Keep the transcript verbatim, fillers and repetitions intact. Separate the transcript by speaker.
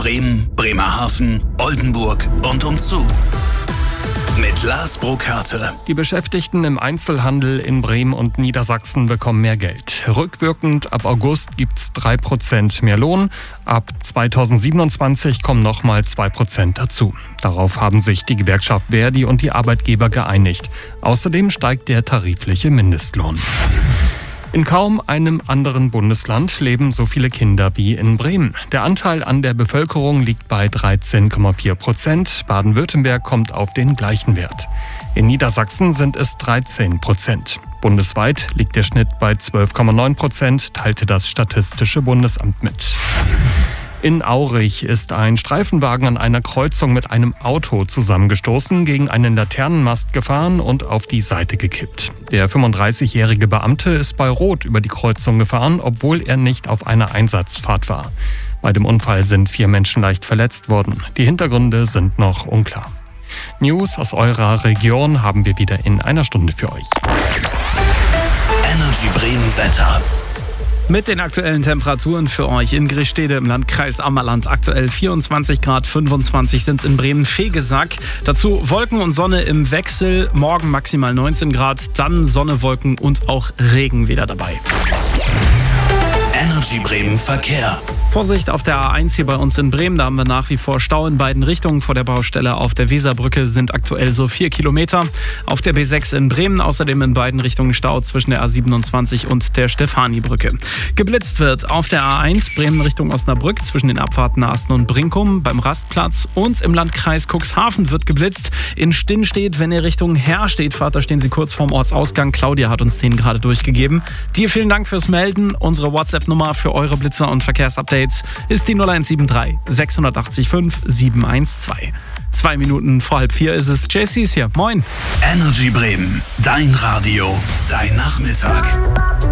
Speaker 1: Bremen, Bremerhaven, Oldenburg und umzu. Mit Lars Brokarte.
Speaker 2: Die Beschäftigten im Einzelhandel in Bremen und Niedersachsen bekommen mehr Geld. Rückwirkend ab August gibt es drei Prozent mehr Lohn. Ab zweitausendsiebenundzwanzig kommen nochmal zwei Prozent dazu. Darauf haben sich die Gewerkschaft Verdi und die Arbeitgeber geeinigt. Außerdem steigt der tarifliche Mindestlohn. In kaum einem anderen Bundesland leben so viele Kinder wie in Bremen. Der Anteil an der Bevölkerung liegt bei dreizehn Komma vier Prozent. Baden-Württemberg kommt auf den gleichen Wert. In Niedersachsen sind es dreizehn Prozent. Bundesweit liegt der Schnitt bei zwölf Komma neun Prozent, teilte das Statistische Bundesamt mit. In Aurich ist ein Streifenwagen an einer Kreuzung mit einem Auto zusammengestoßen, gegen einen Laternenmast gefahren und auf die Seite gekippt. Der fünfunddreißigjährige Beamte ist bei Rot über die Kreuzung gefahren, obwohl er nicht auf einer Einsatzfahrt war. Bei dem Unfall sind vier Menschen leicht verletzt worden. Die Hintergründe sind noch unklar. News aus eurer Region haben wir wieder in einer Stunde für euch.
Speaker 1: Energy Bremen Wetter.
Speaker 3: Mit den aktuellen Temperaturen für euch in Grischstede im Landkreis Ammerland. Aktuell vierundzwanzig Grad, fünfundzwanzig sind es in Bremen-Vegesack. Dazu Wolken und Sonne im Wechsel. Morgen maximal neunzehn Grad, dann Sonne, Wolken und auch Regen wieder dabei.
Speaker 1: Energy Bremen Verkehr.
Speaker 3: Vorsicht auf der A eins hier bei uns in Bremen. Da haben wir nach wie vor Stau in beiden Richtungen. Vor der Baustelle auf der Weserbrücke sind aktuell so vier Kilometer. Auf der B sechs in Bremen außerdem in beiden Richtungen Stau zwischen der A siebenundzwanzig und der Stefani-Brücke. Geblitzt wird auf der A eins Bremen Richtung Osnabrück zwischen den Abfahrten Asten und Brinkum beim Rastplatz. Und im Landkreis Cuxhaven wird geblitzt. In Stinnstedt, wenn ihr Richtung Herstedt fahrt, da stehen sie kurz vorm Ortsausgang. Claudia hat uns den gerade durchgegeben. Dir vielen Dank fürs Melden. Unsere WhatsApp-Nummer für eure Blitzer und Verkehrsupdates ist die null eins sieben drei sechs acht fünf sieben eins zwei. Zwei Minuten vor halb vier ist es. J C ist hier. Moin.
Speaker 1: Energy Bremen. Dein Radio. Dein Nachmittag.